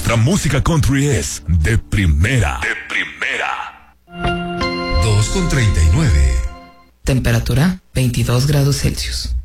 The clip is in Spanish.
nuestra música country es de primera. De primera. 2:39. Temperatura 22 grados Celsius.